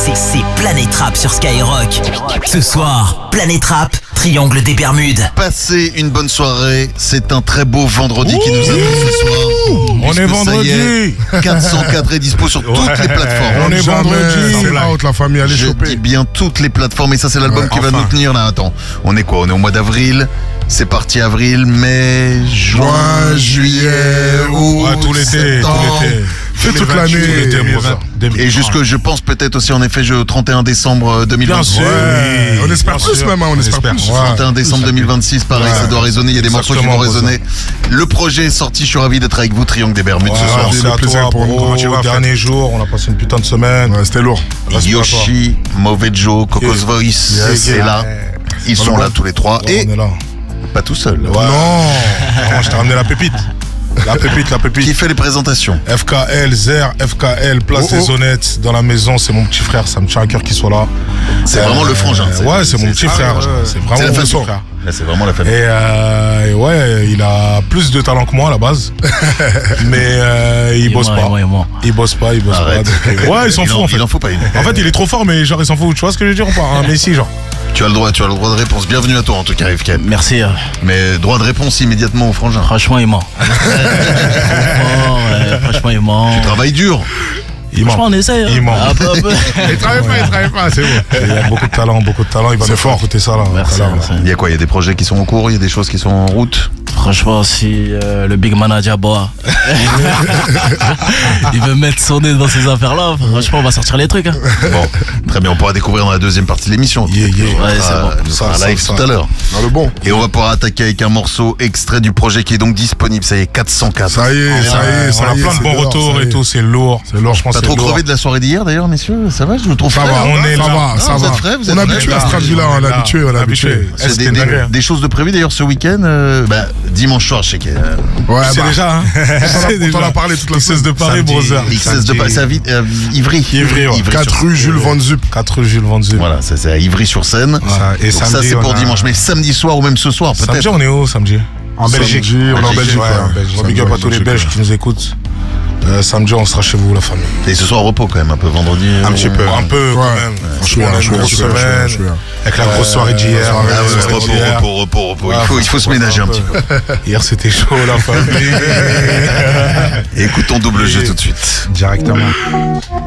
C'est Planète Rap sur Skyrock. Ce soir, Planète Rap, Triangle des Bermudes. Passez une bonne soirée. C'est un très beau vendredi qui nous attend ce soir. On est vendredi. 404 est dispo sur toutes les plateformes. On est vendredi. C'est la haute, la famille, allez Je choper. dis bien toutes les plateformes. Et ça, c'est l'album qui va nous tenir là. Attends, on est quoi? On est au mois d'avril. C'est parti avril, mai, juin, juillet, août, Tout l'été, septembre. tout l'été. C'est toute l'année. Et jusque, je pense peut-être aussi en effet, 31 décembre 2026. Bien sûr. Ouais, on espère Bien plus sûr. même, hein, on espère plus. Ouais. 31 décembre 2026, pareil, Ouais. ça doit résonner. Il y a des morceaux qui vont Exactement, résonner. Le projet est sorti. Je suis ravi d'être avec vous, Triangle des Bermudes, ce soir. C'est le à plaisir toi, pour nous. bro. Comment tu vas, Dernier jour, on a passé une putain de semaine. Ouais, c'était lourd. Yoshi, Mauvais Joe, Cocos Yeah. Voice, c'est Yeah. là. Ils sont là tous les trois. Et On est là. pas tout seul. Ouais. Non, je t'ai ramené la pépite. La pépite. Qui fait les présentations? FKL, Zer, FKL, Place des Honnêtes, dans la maison, c'est mon petit frère, ça me tient à cœur qu'il soit là. C'est vraiment le frangin. Ouais, c'est mon petit frère. C'est C'est vraiment la mon famille. petit frère. Là, c'est vraiment la famille. Et ouais, il a plus de talent que moi à la base. Mais il bosse pas. Il bosse pas. Arrête. Donc, ouais, il s'en fout en fait. Il en faut pas une. En fait, il est trop fort, mais genre, il s'en fout. Tu vois ce que je veux dire ou pas, hein, Messi, genre. Tu as le droit de réponse. Bienvenue à toi en tout cas, FK. Merci. Mais droit de réponse immédiatement au frangin. Franchement, il ment. Franchement, il ment. Tu travailles dur. Il ment. Franchement, on essaye. Il ment. Un peu. Il travaille pas, c'est bon. Il a beaucoup de talent. Il va nous faire écouter ça là. Merci, tout à l'heure, là. merci. Il y a quoi? Il y a des projets qui sont en cours, il y a des choses qui sont en route. Franchement, si le big manager boit, il veut mettre son nez dans ces affaires-là, franchement, on va sortir les trucs. Hein. Bon, très bien, on pourra découvrir dans la deuxième partie de l'émission. Yeah. Ouais, c'est bon. Nous fera Ça, live ça. tout à l'heure. Dans le bon. Et on va pouvoir attaquer avec un morceau extrait du projet qui est donc disponible. Ça y est, 404. Ça y est. On a plein de bons retours et tout, c'est lourd. C'est lourd. Je pense Pas que trop c'est lourd. crevé de la soirée d'hier d'ailleurs, messieurs? Ça va? Je vous trouve Ça frais, va, hein on est ça là. va, ça vous va. êtes frais, vous On êtes est frais, habitué là. à ce trajet-là, on est habitué, on est habitué. C'est C'était dingue. des choses de prévues d'ailleurs ce week-end. Dimanche soir, je sais que. Ouais, C'est bah, déjà, hein. on t'en a parlé toute la XS de semaine. Paris, samedi, brother. XS de Paris, c'est à Ivry. Ivry, ouais. 4 sur- rue Jules Van Zup. 4 rue Jules Van Zup. Voilà, ça, c'est à Ivry-sur-Seine. Et Donc ça, samedi, c'est pour on a- dimanche. Mais samedi soir ou même ce soir, Samedi, peut-être. on est où samedi? En Belgique. Samedi, on est en Belgique. Ouais, en Belgique. Samedi, Big up on est à tous les en Belgique, Belges qui nous écoutent. Samedi, on sera chez vous, la famille. Et ce soir, repos quand même, un peu vendredi. Un petit peu. Un peu, quand Ouais. même. Franchement, On a je une grosse suis semaine. Avec la grosse soirée d'hier. Ah la ouais, soirée d'hier. repos. Ouais, Il faut se ménager un petit peu. Hier, c'était chaud, la famille. Et écoutons double jeu tout de suite. Directement.